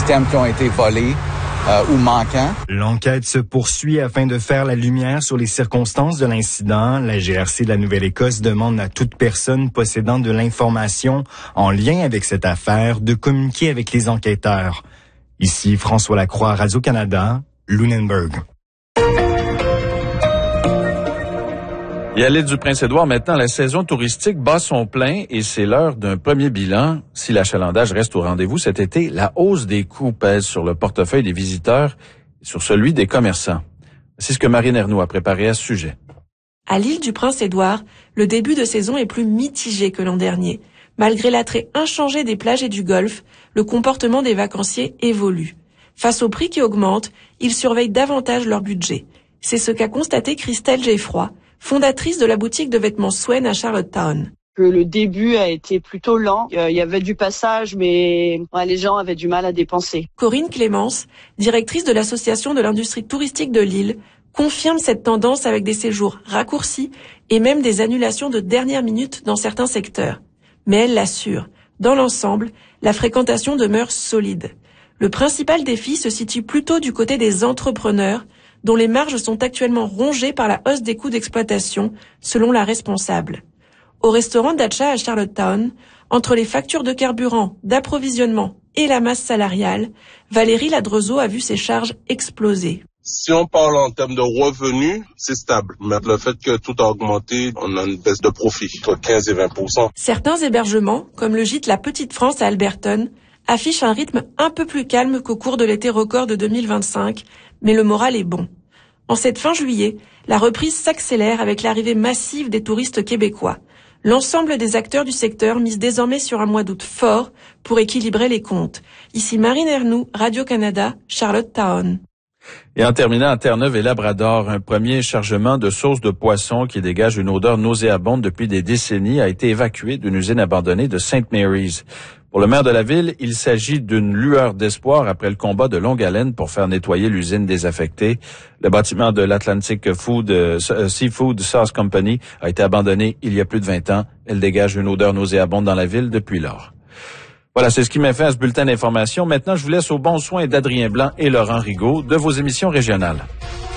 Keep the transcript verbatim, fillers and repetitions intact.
items qui ont été volés euh, ou manquants. L'enquête se poursuit afin de faire la lumière sur les circonstances de l'incident. La G R C de la Nouvelle-Écosse demande à toute personne possédant de l'information en lien avec cette affaire de communiquer avec les enquêteurs. Ici François Lacroix, Radio-Canada, Lunenburg. Et à l'île du Prince-Édouard, maintenant, la saison touristique bat son plein et c'est l'heure d'un premier bilan. Si l'achalandage reste au rendez-vous cet été, la hausse des coûts pèse sur le portefeuille des visiteurs et sur celui des commerçants. C'est ce que Marine Ernoult a préparé à ce sujet. À l'île du Prince-Édouard, le début de saison est plus mitigé que l'an dernier. Malgré l'attrait inchangé des plages et du golfe, le comportement des vacanciers évolue. Face aux prix qui augmentent, ils surveillent davantage leur budget. C'est ce qu'a constaté Christelle Geffroy, fondatrice de la boutique de vêtements Swen à Charlottetown. Le début a été plutôt lent. Il y avait du passage, mais ouais, les gens avaient du mal à dépenser. Corinne Clémence, directrice de l'association de l'industrie touristique de l'île, confirme cette tendance avec des séjours raccourcis et même des annulations de dernière minute dans certains secteurs. Mais elle l'assure, dans l'ensemble, la fréquentation demeure solide. Le principal défi se situe plutôt du côté des entrepreneurs, dont les marges sont actuellement rongées par la hausse des coûts d'exploitation, selon la responsable. Au restaurant Dacha à Charlottetown, entre les factures de carburant, d'approvisionnement et la masse salariale, Valérie Ladrezeau a vu ses charges exploser. Si on parle en termes de revenus, c'est stable. Mais le fait que tout a augmenté, on a une baisse de profit, entre quinze et vingt pour cent. Certains hébergements, comme le gîte La Petite France à Alberton, affichent un rythme un peu plus calme qu'au cours de l'été record de deux mille vingt-cinq, mais le moral est bon. En cette fin juillet, la reprise s'accélère avec l'arrivée massive des touristes québécois. L'ensemble des acteurs du secteur misent désormais sur un mois d'août fort pour équilibrer les comptes. Ici Marine Ernoult, Radio-Canada, Charlottetown. Et en terminant à Terre-Neuve et Labrador, un premier chargement de sauce de poisson qui dégage une odeur nauséabonde depuis des décennies a été évacué d'une usine abandonnée de Saint Mary's. Pour le maire de la ville, il s'agit d'une lueur d'espoir après le combat de longue haleine pour faire nettoyer l'usine désaffectée. Le bâtiment de l'Atlantic Food, euh, Seafood Sauce Company a été abandonné il y a plus de vingt ans. Elle dégage une odeur nauséabonde dans la ville depuis lors. Voilà, c'est ce qui m'a fait à ce bulletin d'information. Maintenant, je vous laisse aux bons soins d'Adrien Blanc et Laurent Rigaud de vos émissions régionales.